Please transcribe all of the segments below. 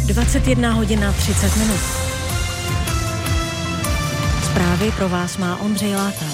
21 hodin a 30 minut. Zprávy pro vás má Ondřej Látal.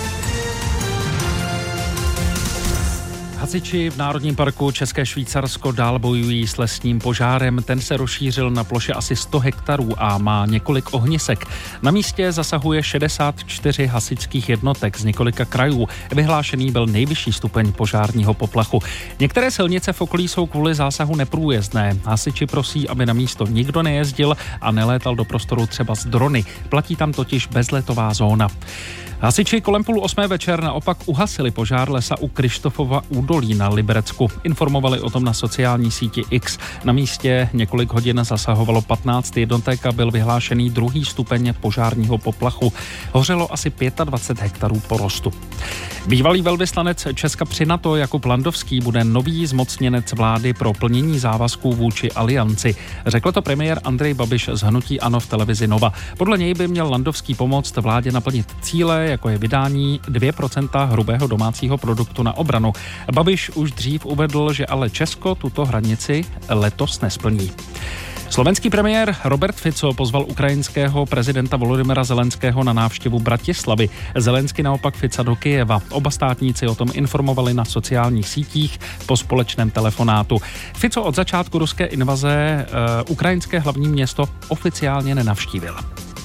Hasiči v Národním parku České Švýcarsko dál bojují s lesním požárem. Ten se rozšířil na ploše asi 100 hektarů a má několik ohnisek. Na místě zasahuje 64 hasičských jednotek z několika krajů. Vyhlášený byl nejvyšší stupeň požárního poplachu. Některé silnice v okolí jsou kvůli zásahu neprůjezdné. Hasiči prosí, aby na místo nikdo nejezdil a nelétal do prostoru třeba z drony. Platí tam totiž bezletová zóna. Hasiči kolem 7:30 večer naopak uhasili požár lesa u Krištofova údolí na Liberecku. Informovali o tom na sociální síti X. Na místě několik hodin zasahovalo 15 jednotek a byl vyhlášený druhý stupeň požárního poplachu. Hořelo asi 25 hektarů porostu. Bývalý velvyslanec Česka při NATO Jakub Landovský bude nový zmocněnec vlády pro plnění závazků vůči Alianci. Řekl to premiér Andrej Babiš z hnutí ANO v televizi Nova. Podle něj by měl Landovský pomoct vládě naplnit cíle, jako je vydání 2% hrubého domácího produktu na obranu. Babiš už dřív uvedl, že ale Česko tuto hranici letos nesplní. Slovenský premiér Robert Fico pozval ukrajinského prezidenta Volodymyra Zelenského na návštěvu Bratislavy. Zelenský naopak Fica do Kyjeva. Oba státníci o tom informovali na sociálních sítích po společném telefonátu. Fico od začátku ruské invaze ukrajinské hlavní město oficiálně nenavštívil.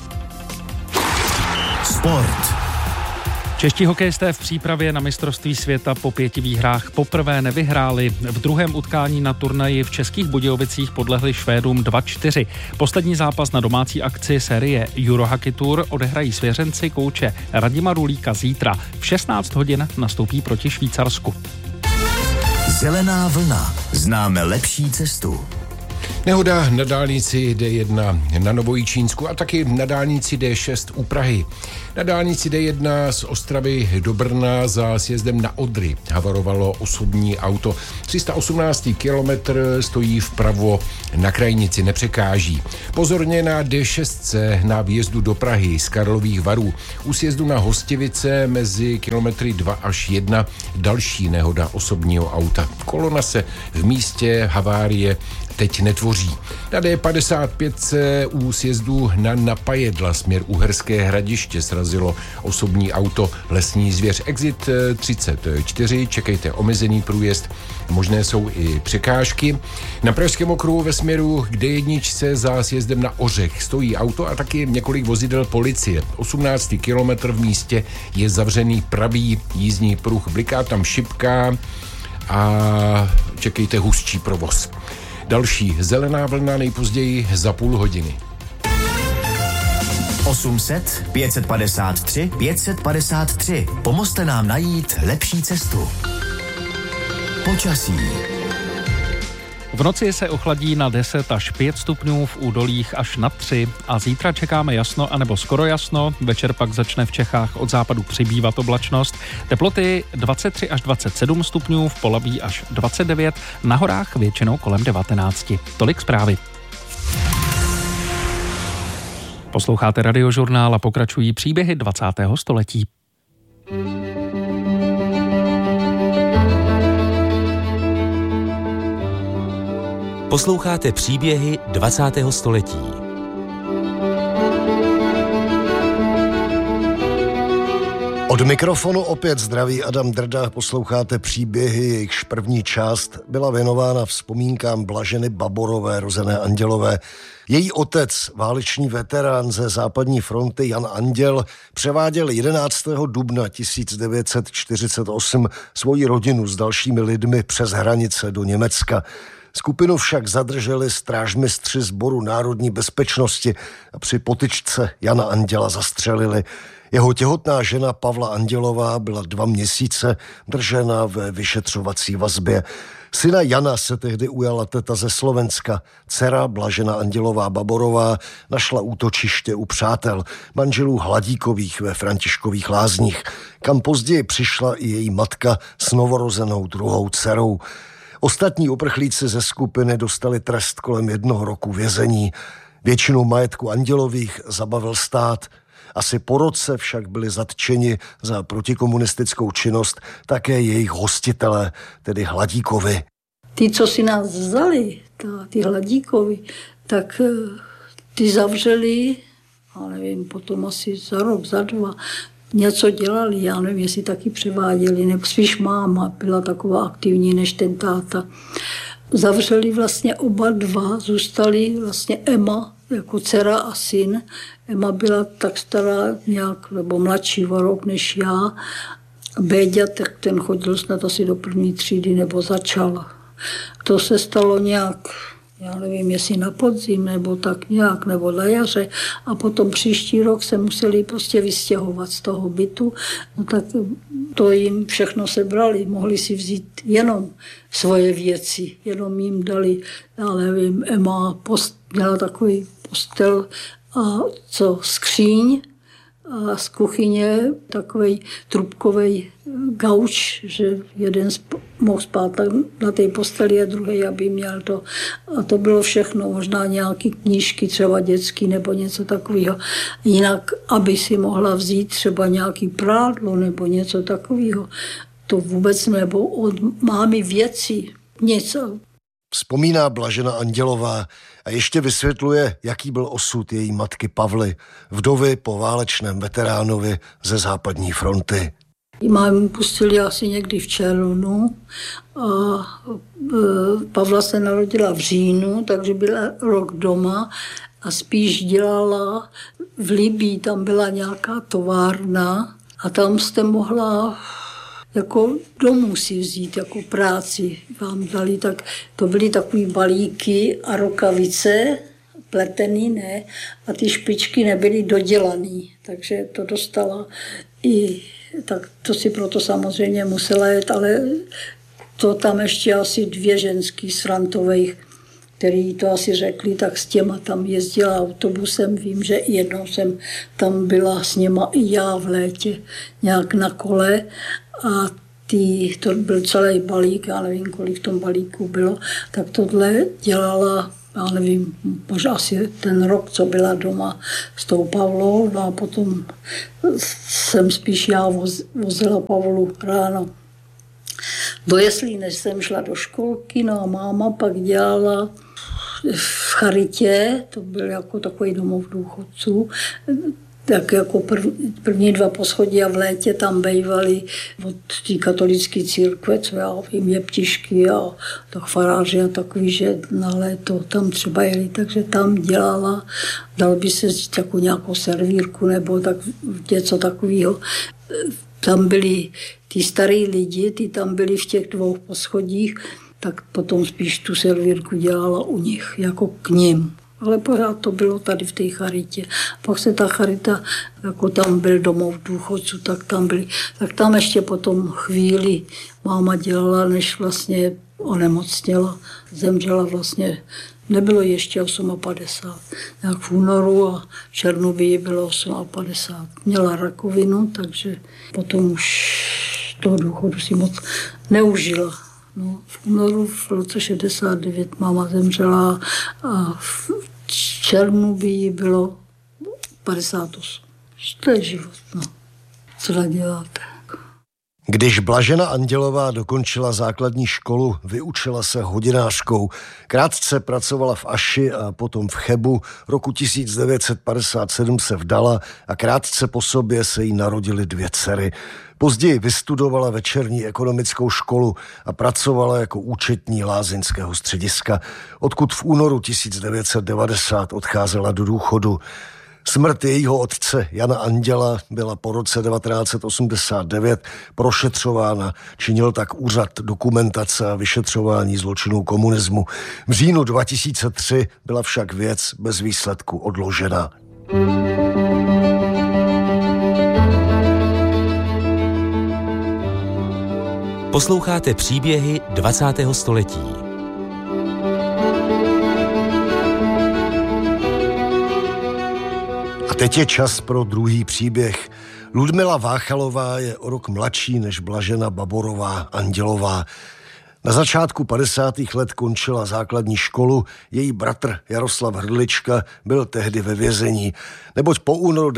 Sport. Čeští hokejisté v přípravě na mistrovství světa po 5 výhrách poprvé nevyhráli. V druhém utkání na turnaji v Českých Budějovicích podlehli Švédům 2-4. Poslední zápas na domácí akci série Eurohockey Tour odehrají svěřenci kouče Radima Rulíka zítra. V 16 hodin nastoupí proti Švýcarsku. Zelená vlna. Známe lepší cestu. Nehoda na dálnici D1 na Novojičínsku a taky na dálnici D6 u Prahy. Na dálnici D1 z Ostravy do Brna za sjezdem na Odry havarovalo osobní auto. 318. kilometr stojí vpravo na krajnici, nepřekáží. Pozorně na D6 na výjezdu do Prahy z Karlových Varů. U sjezdu na Hostivice mezi kilometry 2 až 1 další nehoda osobního auta. Kolona se v místě havárie teď netvoří. Na D55 se u sjezdu na Napajedla směr Uherské Hradiště srazilo osobní auto Lesní zvěř. Exit 34, čekejte omezený průjezd, možné jsou i překážky. Na Pražském okruhu ve směru k D1 za sjezdem na Ořech stojí auto a taky několik vozidel policie. 18. kilometr v místě je zavřený pravý jízdní pruh, bliká tam šipka a čekejte hustší provoz. Další zelená vlna nejpozději za půl hodiny. 800 553 553. Pomozte nám najít lepší cestu. Počasí. V noci se ochladí na 10 až 5 stupňů, v údolích až na 3 a zítra čekáme jasno anebo skoro jasno, večer pak začne v Čechách od západu přibývat oblačnost. Teploty 23 až 27 stupňů, v Polabí až 29, na horách většinou kolem 19. Tolik zprávy. Posloucháte Radiožurnál a pokračují příběhy 20. století. Posloucháte příběhy 20. století. Od mikrofonu opět zdraví Adam Drda, posloucháte příběhy, jejichž první část byla věnována vzpomínkám Blaženy Baborové, rozené Andělové. Její otec, váleční veterán ze západní fronty Jan Anděl, převáděl 11. dubna 1948 svoji rodinu s dalšími lidmi přes hranice do Německa. Skupinu však zadrželi strážmistři Sboru národní bezpečnosti a při potyčce Jana Anděla zastřelili. Jeho těhotná žena Pavla Andělová byla 2 měsíce držena ve vyšetřovací vazbě. Syna Jana se tehdy ujala teta ze Slovenska. Dcera Blažena Andělová Baborová našla útočiště u přátel, manželů Hladíkových ve Františkových Lázních, kam později přišla i její matka s novorozenou druhou dcerou. Ostatní uprchlíci ze skupiny dostali trest kolem 1 roku vězení. Většinu majetku Andělových zabavil stát. Asi po roce však byli zatčeni za protikomunistickou činnost také jejich hostitelé, tedy Hladíkovi. Tí, co si nás vzali, ty Hladíkovi, tak ty zavřeli, já nevím, potom asi za rok, za 2, něco dělali, já nevím, jestli taky převáděli, nebo spíš máma byla taková aktivní než ten táta. Zavřeli vlastně oba 2, zůstali vlastně Emma jako dcera a syn. Emma byla tak stará nějak, nebo mladší o rok než já. Béďa, tak ten chodil snad asi do 1. třídy, nebo začal. To se stalo nějak, já nevím, jestli na podzim, nebo tak nějak, nebo na jaře. A potom příští rok se museli prostě vystěhovat z toho bytu. No tak to jim všechno sebrali. Mohli si vzít jenom svoje věci. Jenom jim dali, já nevím, Emma měla takový postel a skříň. A z kuchyně takovej trubkovej gauč, že jeden mohl spát na té posteli a druhý, aby měl to. A to bylo všechno, možná nějaké knížky, třeba dětský nebo něco takového. Jinak, aby si mohla vzít třeba nějaký prádlo nebo něco takového. To vůbec nebo od mámy věci, něco. Vzpomíná Blažena Andělová a ještě vysvětluje, jaký byl osud její matky Pavly, vdovy po válečném veteránovi ze západní fronty. Mámu pustili asi někdy v červnu a Pavla se narodila v říjnu, takže byla rok doma a spíš dělala v Libyi, tam byla nějaká továrna a tam jste mohla jako domů si vzít, jako práci vám dali, tak to byly takový balíky a rukavice, pletený, ne, a ty špičky nebyly dodělaný, takže to dostala i, tak to si proto samozřejmě musela jet, ale to tam ještě asi 2 ženský z Frantovejch, který to asi řekli, tak s těma tam jezdila autobusem. Vím, že jednou jsem tam byla s něma i já v létě nějak na kole a to byl celý balík, já nevím, kolik v tom balíku bylo, tak tohle dělala, já nevím, možná asi ten rok, co byla doma s tou Pavlou, no a potom jsem spíš já vozila Pavlu ráno do jeslí, než jsem šla do školky, no a máma pak dělala v charitě, to byl jako takový domov důchodců, tak jako první 2 poschodí a v létě tam bývali od té katolické církve, co já vím, jeptišky a tak faráři a takový, že na léto tam třeba jeli, takže tam dělala, dal by se říct jako nějakou servírku nebo tak něco takového. Tam byli ty starý lidi, ty tam byli v těch 2 poschodích, tak potom spíš tu servírku dělala u nich, jako k nim. Ale pořád to bylo tady v té charitě. Pak se ta charita, jako tam byl domov důchodců, tak tam ještě potom chvíli máma dělala, než vlastně onemocněla. Zemřela vlastně, nebylo ještě 58. Jak v únoru a v červnu bylo 58. Měla rakovinu, takže potom už toho důchodu si moc neužila. No, v únoru v roce 69 máma zemřela a v červnu by jí bylo 58. To je život, no. Co děláte? Když Blažena Andělová dokončila základní školu, vyučila se hodinářkou. Krátce pracovala v Aši a potom v Chebu. Roku 1957 se vdala a krátce po sobě se jí narodily 2 dcery. Později vystudovala večerní ekonomickou školu a pracovala jako účetní lázeňského střediska, odkud v únoru 1990 odcházela do důchodu. Smrt jejího otce Jana Anděla byla po roce 1989 prošetřována, činil tak Úřad dokumentace a vyšetřování zločinů komunismu. V říjnu 2003 byla však věc bez výsledku odložena. Posloucháte příběhy 20. století. A teď je čas pro druhý příběh. Ludmila Váchalová je o rok mladší než Blažena Baborová Andělová. Na začátku 50. let končila základní školu, její bratr Jaroslav Hrdlička byl tehdy ve vězení, neboť po únoru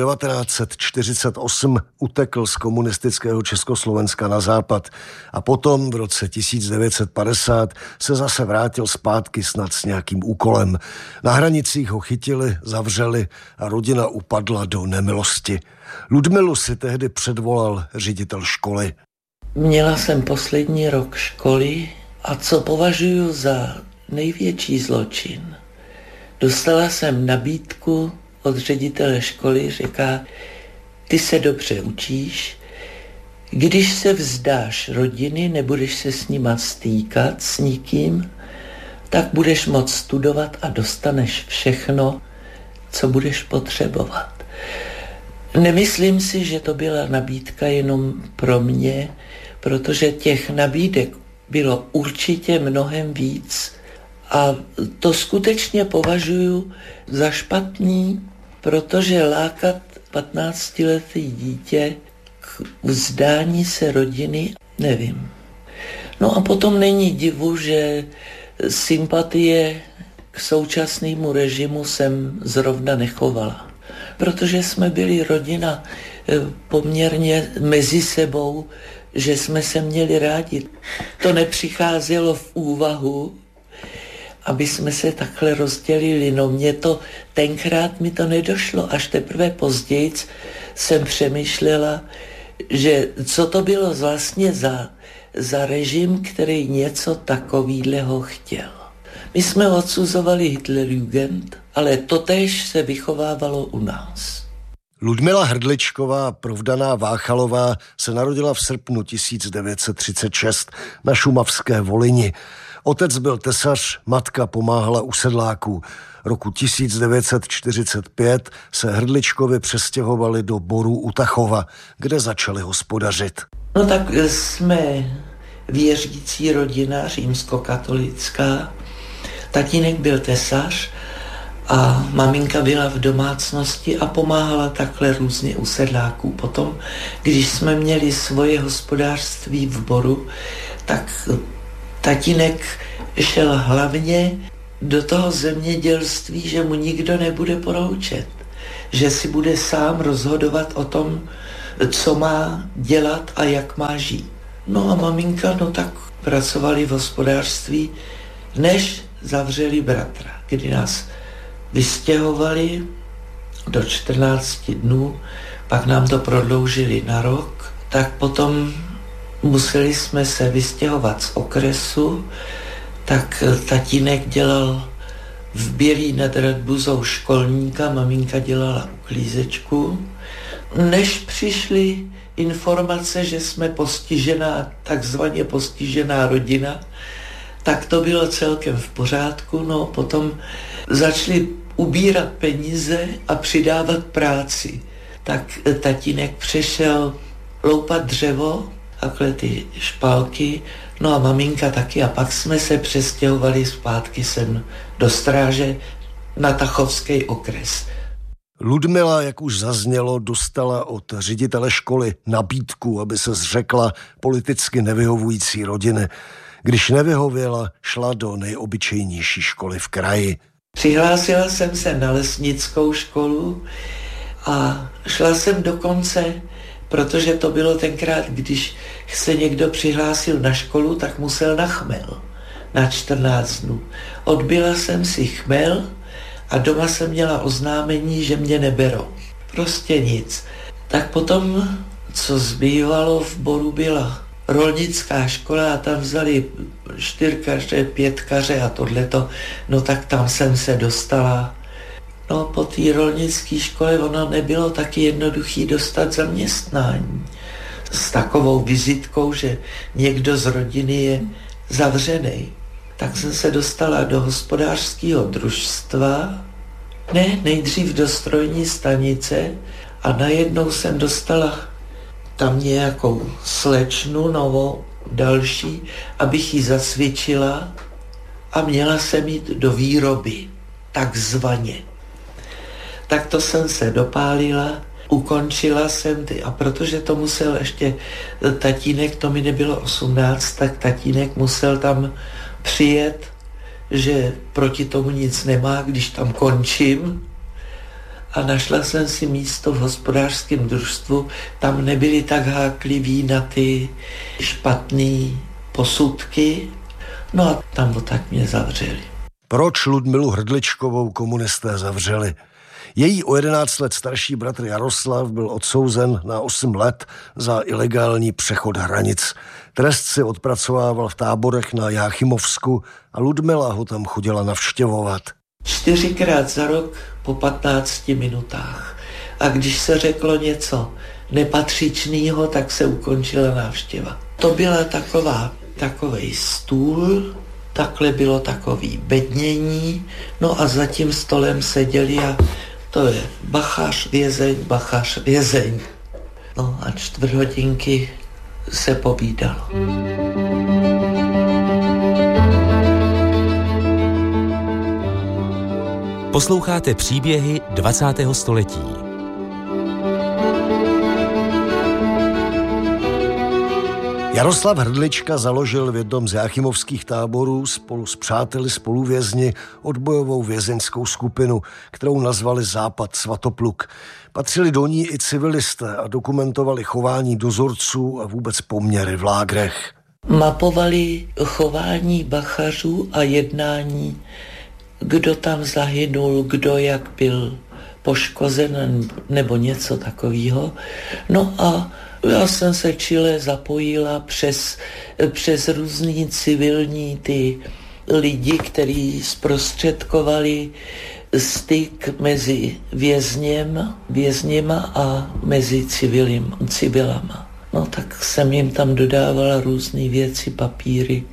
1948 utekl z komunistického Československa na západ a potom v roce 1950 se zase vrátil zpátky snad s nějakým úkolem. Na hranicích ho chytili, zavřeli a rodina upadla do nemilosti. Ludmilu si tehdy předvolal ředitel školy. Měla jsem poslední rok školy a co považuji za největší zločin. Dostala jsem nabídku od ředitele školy, říká, ty se dobře učíš, když se vzdáš rodiny, nebudeš se s nima stýkat s nikým, tak budeš moct studovat a dostaneš všechno, co budeš potřebovat. Nemyslím si, že to byla nabídka jenom pro mě, protože těch nabídek bylo určitě mnohem víc a to skutečně považuji za špatný, protože lákat 15-letý dítě k vzdání se rodiny, nevím. No a potom není divu, že sympatie k současnému režimu jsem zrovna nechovala. Protože jsme byli rodina poměrně mezi sebou, že jsme se měli rádi. To nepřicházelo v úvahu, aby jsme se takhle rozdělili. No tenkrát mi to nedošlo, až teprve později jsem přemýšlela, že co to bylo vlastně za režim, který něco takového chtěl. My jsme odsuzovali Hitlerjugend, ale totéž se vychovávalo u nás. Ludmila Hrdličková, provdaná Váchalová, se narodila v srpnu 1936 na šumavské Volyni. Otec byl tesař, matka pomáhala u sedláků. Roku 1945 se Hrdličkovi přestěhovali do Borů u Tachova, kde začali hospodařit. No tak jsme věřící rodina, římskokatolická. Tatínek byl tesař a maminka byla v domácnosti a pomáhala takhle různě u sedláků. Potom, když jsme měli svoje hospodářství v Boru, tak tatínek šel hlavně do toho zemědělství, že mu nikdo nebude poroučet, že si bude sám rozhodovat o tom, co má dělat a jak má žít. No a maminka, tak pracovali v hospodářství, než zavřeli bratra, kdy nás vystěhovali do 14 dnů, pak nám to prodloužili na rok, tak potom museli jsme se vystěhovat z okresu, tak tatínek dělal v Bělí nad Radbuzou školníka, maminka dělala uklízečku. Než přišly informace, že jsme takzvaně postižená rodina, tak to bylo celkem v pořádku. No potom začali ubírat peníze a přidávat práci. Tak tatínek přešel loupat dřevo, takhle ty špalky, no a maminka taky. A pak jsme se přestěhovali zpátky sem do Stráže na Tachovský okres. Ludmila, jak už zaznělo, dostala od ředitele školy nabídku, aby se zřekla politicky nevyhovující rodiny. Když nevyhověla, šla do nejobyčejnější školy v kraji. Přihlásila jsem se na lesnickou školu a šla jsem dokonce, protože to bylo tenkrát, když se někdo přihlásil na školu, tak musel na chmel na 14 dnů. Odbyla jsem si chmel a doma jsem měla oznámení, že mě neberou. Prostě nic. Tak potom, co zbývalo v Boru, byla rolnická škola a tam vzali 4kaře, 5kaře a tohleto, no tak tam jsem se dostala. No po té rolnické škole ono nebylo taky jednoduchý dostat zaměstnání s takovou vizitkou, že někdo z rodiny je zavřený. Tak jsem se dostala do hospodářského družstva, nejdřív do strojní stanice a najednou jsem dostala tam nějakou slečnu novou, další, abych ji zasvědčila a měla jsem jít do výroby, takzvaně. Tak to jsem se dopálila. ukončila jsem a protože to musel ještě tatínek, to mi nebylo 18, tak tatínek musel tam přijet, že proti tomu nic nemá, když tam končím. A našla jsem si místo v hospodářském družstvu, tam nebyly tak hákliví na ty špatné posudky, no a tam tak mě zavřeli. Proč Ludmilu Hrdličkovou komunisté zavřeli? Její o 11 let starší bratr Jaroslav byl odsouzen na 8 let za ilegální přechod hranic. Trest si odpracovával v táborech na Jáchymovsku a Ludmila ho tam chodila navštěvovat. 4krát za rok po 15 minutách. A když se řeklo něco nepatřičného, tak se ukončila návštěva. To byla takovej stůl, takhle bylo takový bednění, no a za tím stolem seděli a to je bachař, vězeň. No a 4 hodinky se povídalo. Posloucháte příběhy 20. století. Jaroslav Hrdlička založil v jednom z jáchymovských táborů spolu s přáteli spoluvězni odbojovou vězeňskou skupinu, kterou nazvali Západ Svatopluk. Patřili do ní i civilisté a dokumentovali chování dozorců a vůbec poměry v lágrech. Mapovali chování bachařů a jednání, kdo tam zahynul, kdo jak byl poškozen nebo něco takového. No a já jsem se čile zapojila přes různý civilní ty lidi, kteří zprostředkovali styk mezi vězněma a mezi civilama. No tak jsem jim tam dodávala různé věci, papíry,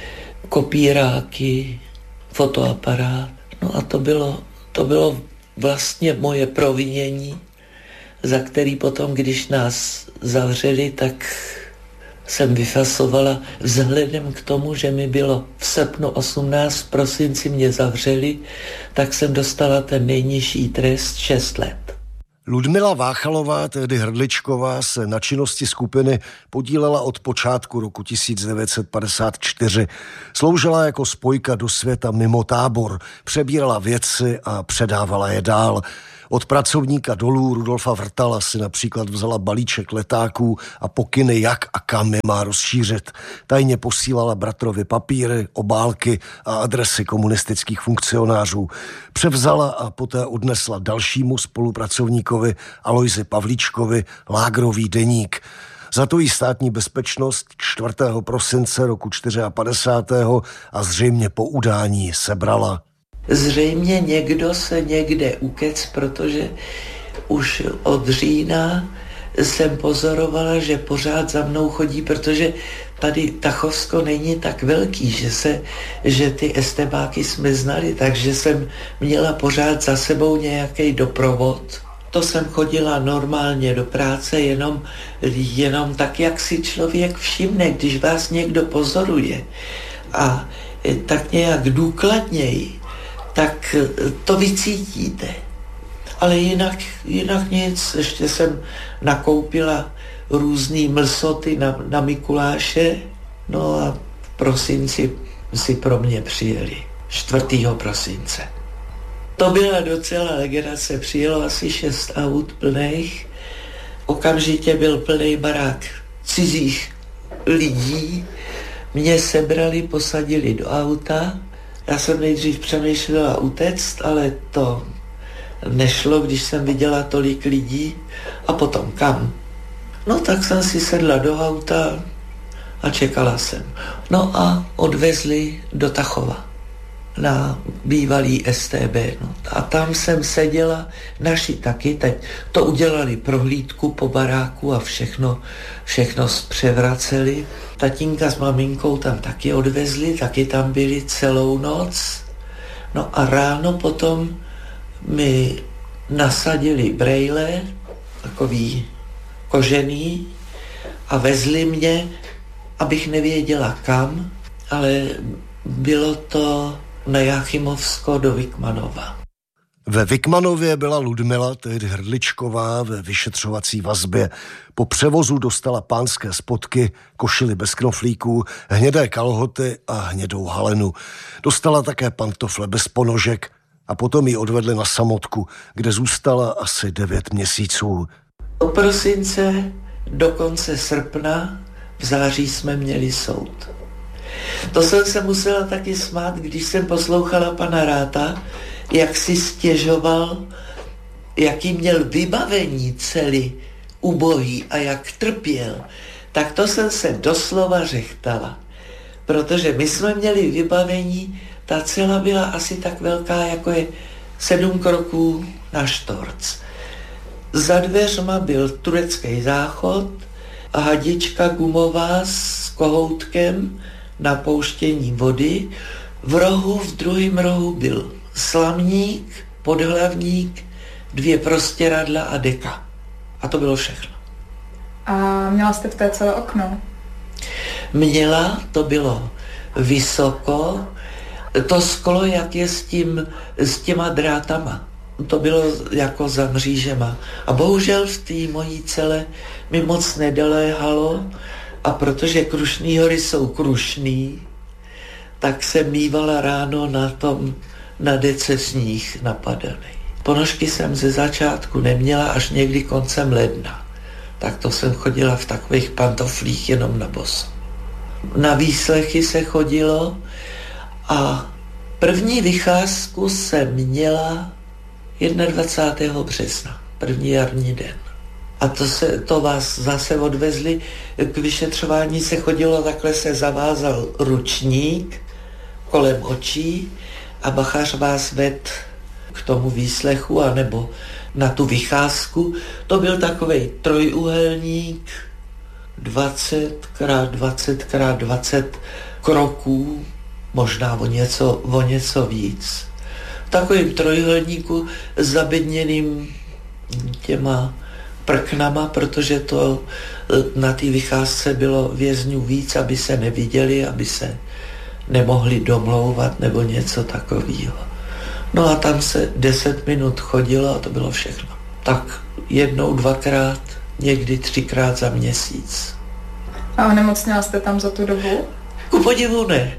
kopíráky, fotoaparát. No a to bylo vlastně moje provinění, za který potom, když nás zavřeli, tak jsem vyfasovala vzhledem k tomu, že mi bylo v srpnu 18, v prosinci mě zavřeli, tak jsem dostala ten nejnižší trest 6 let. Ludmila Váchalová, tehdy Hrdličková, se na činnosti skupiny podílela od počátku roku 1954. Sloužila jako spojka do světa mimo tábor, přebírala věci a předávala je dál. Od pracovníka dolů Rudolfa Vrtala si například vzala balíček letáků a pokyny, jak a kam je má rozšířit. Tajně posílala bratrovi papíry, obálky a adresy komunistických funkcionářů. Převzala a poté odnesla dalšímu spolupracovníkovi Alojzi Pavlíčkovi lágrový deník. Za to jí státní bezpečnost 4. prosince roku 54. a zřejmě po udání sebrala. Zřejmě někdo se někde ukec, protože už od října jsem pozorovala, že pořád za mnou chodí, protože tady Tachovsko není tak velký, že ty estebáky jsme znali, takže jsem měla pořád za sebou nějaký doprovod. To jsem chodila normálně do práce, jenom tak, jak si člověk všimne, když vás někdo pozoruje a tak nějak důkladněji, tak to vycítíte. Ale jinak nic. Ještě jsem nakoupila různý mlsoty na Mikuláše, no a v prosinci si pro mě přijeli. 4. prosince. To byla docela legrace. Přijelo asi 6 aut plných. Okamžitě byl plný barák cizích lidí. Mě sebrali, posadili do auta. Já jsem nejdřív přemýšlela utéct, ale to nešlo, když jsem viděla tolik lidí. A potom kam? No tak jsem si sedla do auta a čekala jsem. No a odvezli do Tachova na bývalý STB. No. A tam jsem seděla, naši taky, teď to udělali prohlídku po baráku a všechno převraceli. Tatínka s maminkou tam taky odvezli, taky tam byli celou noc. No a ráno potom mi nasadili brejle, takový kožený, a vezli mě, abych nevěděla kam, ale bylo to na Jáchymovsko do Vikmanova. Ve Vikmanově byla Ludmila, tehdy Hrdličková, ve vyšetřovací vazbě. Po převozu dostala pánské spodky, košili bez knoflíků, hnědé kalhoty a hnědou halenu. Dostala také pantofle bez ponožek a potom ji odvedli na samotku, kde zůstala asi 9 měsíců. Od prosince do konce srpna, v září jsme měli soud. To jsem se musela taky smát, když jsem poslouchala pana Ráta, jak si stěžoval, jaký měl vybavení celý ubohý a jak trpěl. Tak to jsem se doslova řechtala. Protože my jsme měli vybavení, ta cela byla asi tak velká, jako je 7 kroků na štorc. Za dveřma byl turecký záchod a hadička gumová s kohoutkem na pouštění vody. V druhém rohu byl slamník, podhlavník, 2 prostěradla a deka. A to bylo všechno. A měla jste v té celé okno? Měla, to bylo vysoko. To sklo, jak je s těma drátama. To bylo jako za mřížema. A bohužel v té mojí cele mi moc nedoléhalo. A protože Krušný hory jsou krušný, tak jsem mívala ráno na dece sníh napadaný. Ponožky jsem ze začátku neměla až někdy koncem ledna. Tak to jsem chodila v takových pantoflích jenom na boso. Na výslechy se chodilo a první vycházku jsem měla 21. března, první jarní den. A to vás zase odvezli, k vyšetřování se chodilo, takhle se zavázal ručník kolem očí a bachař vás ved k tomu výslechu anebo na tu vycházku. To byl takovej trojúhelník 20x20x20 kroků, možná o něco víc. V takovém trojúhelníku zabedněným těma prknama, protože to na té vycházce bylo vězňů víc, aby se neviděli, aby se nemohli domlouvat nebo něco takového. No a tam se 10 minut chodilo a to bylo všechno. Tak 1, 2krát, někdy 3krát za měsíc. A onemocněla jste tam za tu dobu? Ku podivu ne.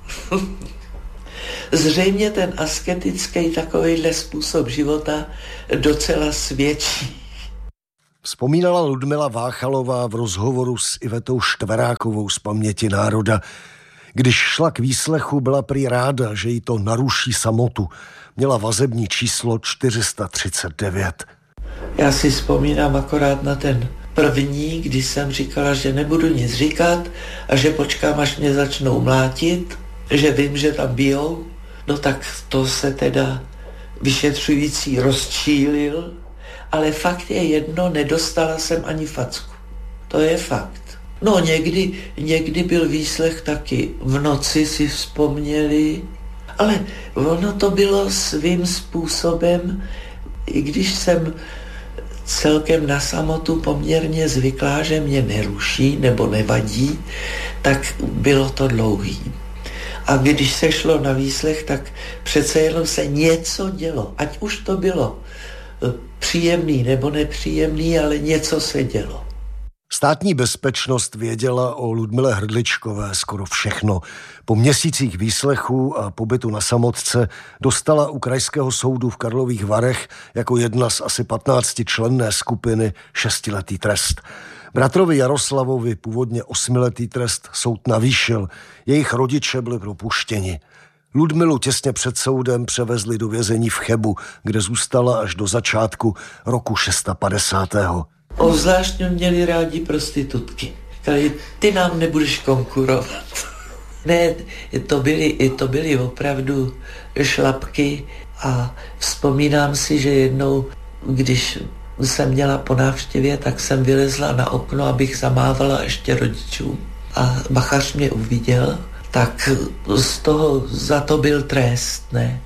Zřejmě ten asketický takovejhle způsob života docela svědčí. Vzpomínala Ludmila Váchalová v rozhovoru s Ivetou Štverákovou z Paměti národa. Když šla k výslechu, byla prý ráda, že jí to naruší samotu. Měla vazební číslo 439. Já si vzpomínám akorát na ten první, kdy jsem říkala, že nebudu nic říkat a že počkám, až mě začnou mlátit, že vím, že tam bijou. No tak to se teda vyšetřující rozčílil, ale fakt je jedno, nedostala jsem ani facku. To je fakt. No někdy byl výslech taky v noci, si vzpomněli, ale ono to bylo svým způsobem, i když jsem celkem na samotu poměrně zvyklá, že mě neruší nebo nevadí, tak bylo to dlouhý. A když se šlo na výslech, tak přece jenom se něco dělo. Ať už to bylo příjemný nebo nepříjemný, ale něco se dělo. Státní bezpečnost věděla o Ludmile Hrdličkové skoro všechno. Po měsících výslechů a pobytu na samotce dostala u Krajského soudu v Karlových Varech jako jedna z asi 15členné skupiny 6letý trest. Bratrovi Jaroslavovi původně 8letý trest soud navýšil. Jejich rodiče byli propuštěni. Ludmilu těsně před soudem převezli do vězení v Chebu, kde zůstala až do začátku roku 650. Obzvlášť měli rádi prostitutky. Říkali, ty nám nebudeš konkurovat. Ne, to byly opravdu šlapky a vzpomínám si, že jednou, když jsem měla po návštěvě, tak jsem vylezla na okno, abych zamávala ještě rodičům. A bachař mě uviděl, tak za to byl trest, ne?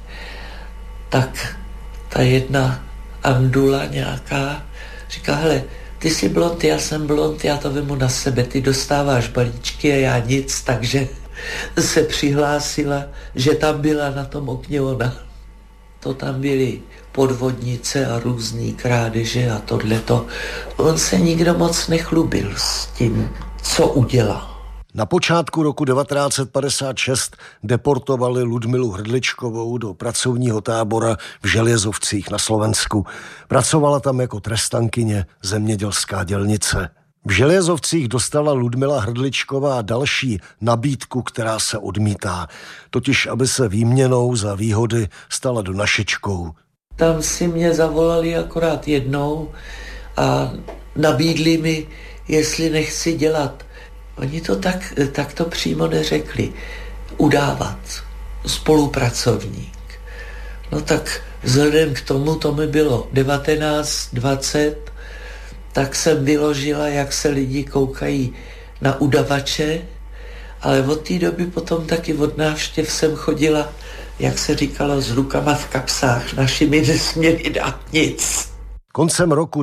Tak ta jedna Andula nějaká říká, hele, ty jsi blond, já jsem blond, já to vemu na sebe, ty dostáváš balíčky a já nic, takže se přihlásila, že tam byla na tom okně ona. to tam byly podvodnice a různý krádeže a tohleto. On se nikdo moc nechlubil s tím, co udělal. Na počátku roku 1956 deportovali Ludmilu Hrdličkovou do pracovního tábora v Želězovcích na Slovensku. Pracovala tam jako trestankyně, zemědělská dělnice. V Želězovcích dostala Ludmila Hrdličková další nabídku, která se odmítá. Totiž, aby se výměnou za výhody stala donašečkou. Tam si mě zavolali akorát jednou a nabídli mi, jestli nechci dělat. Oni to tak to přímo neřekli. Udávat. Spolupracovník. No tak vzhledem k tomu, to mi bylo 19, 20, tak jsem vyložila, jak se lidi koukají na udavače, ale od té doby potom taky od návštěv jsem chodila, jak se říkalo, s rukama v kapsách. Naši mi nesměli dát nic. Koncem roku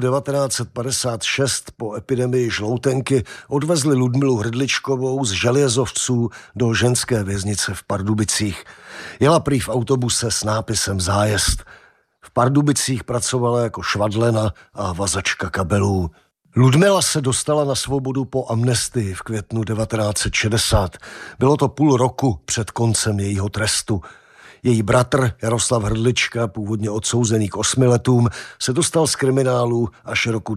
1956 po epidemii žloutenky odvezli Ludmilu Hrdličkovou z Želězovců do ženské věznice v Pardubicích. Jela prý v autobuse s nápisem Zájezd. V Pardubicích pracovala jako švadlena a vazačka kabelů. Ludmila se dostala na svobodu po amnestii v květnu 1960. Bylo to půl roku před koncem jejího trestu. Její bratr Jaroslav Hrdlička, původně odsouzený k 8 letům, se dostal z kriminálu až roku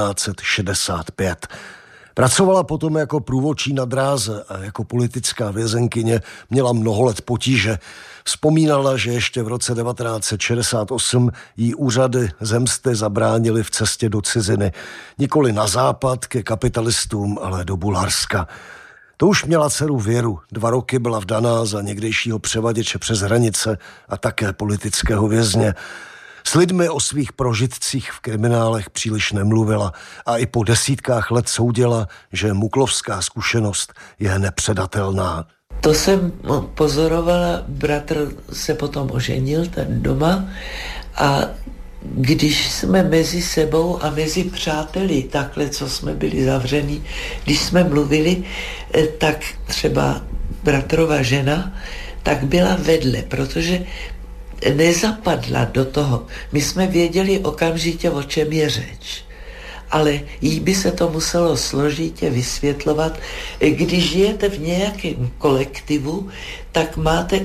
1965. Pracovala potom jako průvodčí na dráze a jako politická vězenkyně měla mnoho let potíže. Vzpomínala, že ještě v roce 1968 jí úřady zemsty zabránily v cestě do ciziny. Nikoli na západ ke kapitalistům, ale do Bulharska. To už měla dceru Věru. 2 roky byla vdaná za někdejšího převaděče přes hranice a také politického vězně. S lidmi o svých prožitcích v kriminálech příliš nemluvila a i po desítkách let soudila, že muklovská zkušenost je nepředatelná. To jsem pozorovala, bratr se potom oženil, ten doma, a když jsme mezi sebou a mezi přáteli, takhle, co jsme byli zavření, když jsme mluvili, tak třeba bratrova žena, tak byla vedle, protože nezapadla do toho. My jsme věděli okamžitě, o čem je řeč, ale jí by se to muselo složitě vysvětlovat. Když žijete v nějakém kolektivu, tak máte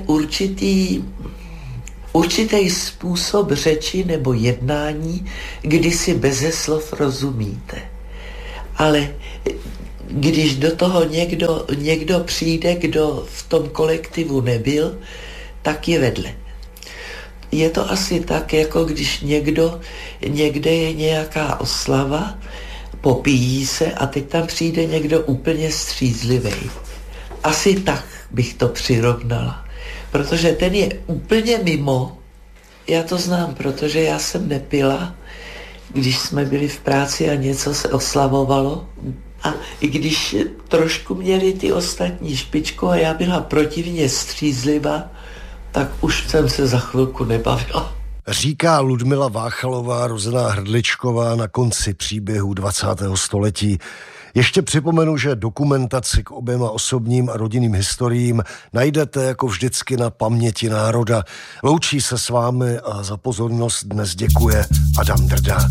určitý způsob řeči nebo jednání, kdy si beze slov rozumíte. Ale když do toho někdo přijde, kdo v tom kolektivu nebyl, tak je vedle. Je to asi tak, jako když někde je nějaká oslava, popíjí se a teď tam přijde někdo úplně střízlivý. Asi tak bych to přirovnala. Protože ten je úplně mimo. Já to znám, protože já jsem nepila, když jsme byli v práci a něco se oslavovalo. A i když trošku měli ty ostatní špičku a já byla protivně střízlivá, tak už jsem se za chvilku nebavila. Říká Ludmila Váchalová, rozená Hrdličková, na konci příběhu 20. století. Ještě připomenu, že dokumentaci k oběma osobním a rodinným historiím najdete jako vždycky na Paměti národa. Loučí se s vámi a za pozornost dnes děkuje Adam Drda.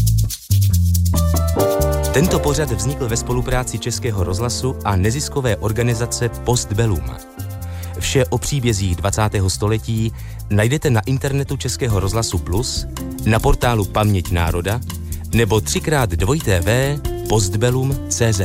Tento pořad vznikl ve spolupráci Českého rozhlasu a neziskové organizace Postbellum. Vše o příbězích 20. století najdete na internetu Českého rozhlasu Plus, na portálu Paměť národa nebo 3x2tv.postbellum.cz.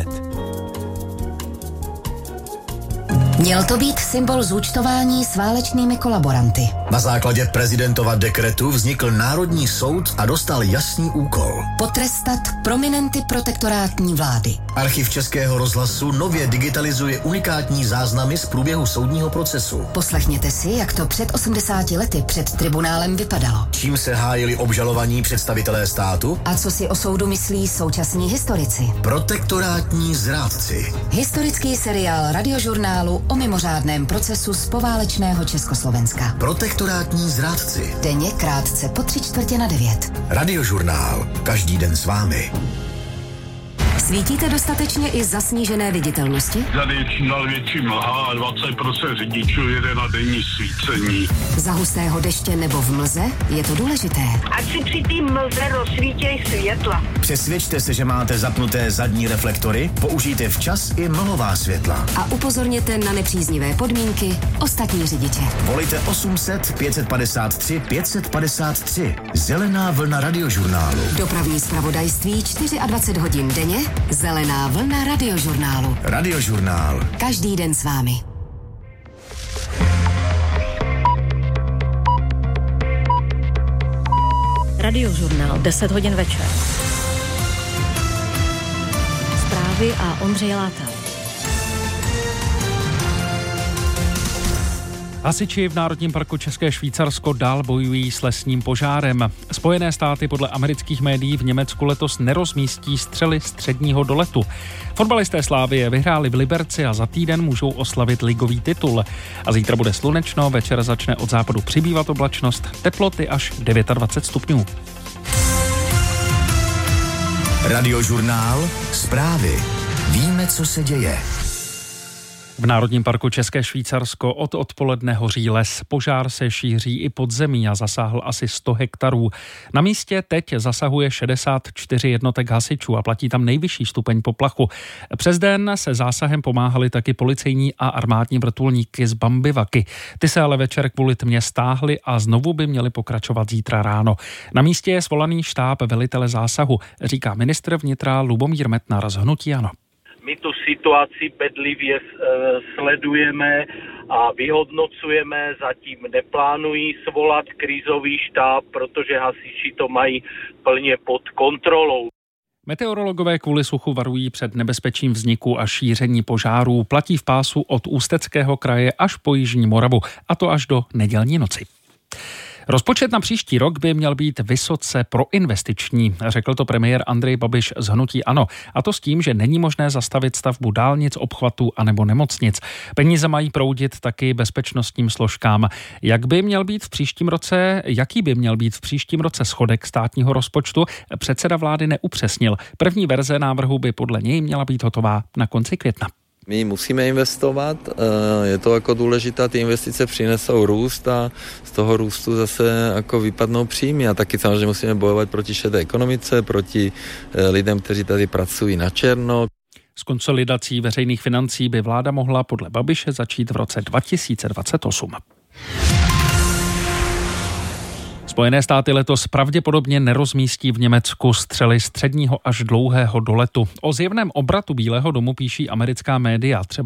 Měl to být symbol zúčtování s válečnými kolaboranty. Na základě prezidentova dekretu vznikl Národní soud a dostal jasný úkol. Potrestat prominenty protektorátní vlády. Archiv Českého rozhlasu nově digitalizuje unikátní záznamy z průběhu soudního procesu. Poslechněte si, jak to před 80 lety před tribunálem vypadalo. Čím se hájili obžalovaní představitelé státu? A co si o soudu myslí současní historici? Protektorátní zrádci. Historický seriál radiožurnálu o mimořádném procesu z poválečného Československa. Protektorátní zrádci. Denně krátce po 8:45. Radiožurnál. Každý den s vámi. Svítíte dostatečně i za snížené viditelnosti? Tady je čím dál větší mlha a 20% řidičů jede na denní svícení. Za hustého deště nebo v mlze je to důležité. Ať si při té mlze rozsvítěj světla. Přesvědčte se, že máte zapnuté zadní reflektory, použijte včas i mlhová světla. A upozorněte na nepříznivé podmínky ostatní řidiče. Volejte 800 553 553. Zelená vlna Radiožurnálu. Dopravní zpravodajství 24 hodin denně. Zelená vlna Radiožurnálu. Radiožurnál. Každý den s vámi. Radiožurnál, 10 hodin večer. Zprávy a Ondřej Látal. Hasiči v Národním parku České Švýcarsko dál bojují s lesním požárem. Spojené státy podle amerických médií v Německu letos nerozmístí střely středního doletu. Fotbalisté Slávie vyhráli v Liberci a za týden můžou oslavit ligový titul. A zítra bude slunečno, večer začne od západu přibývat oblačnost, teploty až 29 stupňů. Radiožurnál. Zprávy. Víme, co se děje. V Národním parku České Švýcarsko od odpoledne hoří les. Požár se šíří i pod zemí a zasáhl asi 100 hektarů. Na místě teď zasahuje 64 jednotek hasičů a platí tam nejvyšší stupeň poplachu. Přes den se zásahem pomáhali taky policejní a armádní vrtulníky z Bambivaky. Ty se ale večer kvůli tmě stáhly a znovu by měly pokračovat zítra ráno. Na místě je svolaný štáb velitele zásahu, říká ministr vnitra Lubomír Metnar z hnutí ANO. My tu situaci bedlivě sledujeme a vyhodnocujeme. Zatím neplánují svolat krízový štáb, protože hasiči to mají plně pod kontrolou. Meteorologové kvůli suchu varují před nebezpečím vzniku a šíření požárů. Platí v pásu od Ústeckého kraje až po Jižní Moravu, a to až do nedělní noci. Rozpočet na příští rok by měl být vysoce proinvestiční, řekl to premiér Andrej Babiš z hnutí ANO. A to s tím, že není možné zastavit stavbu dálnic, obchvatů anebo nemocnic. Peníze mají proudit taky bezpečnostním složkám. Jaký by měl být v příštím roce schodek státního rozpočtu, předseda vlády neupřesnil. První verze návrhu by podle něj měla být hotová na konci května. My musíme investovat, je to jako důležité, ty investice přinesou růst a z toho růstu zase jako vypadnou příjmy a taky samozřejmě musíme bojovat proti šedé ekonomice, proti lidem, kteří tady pracují na černo. S konsolidací veřejných financí by vláda mohla podle Babiše začít v roce 2028. Spojené státy letos pravděpodobně nerozmístí v Německu střely středního až dlouhého doletu. O zjevném obratu Bílého domu píší americká média, třeba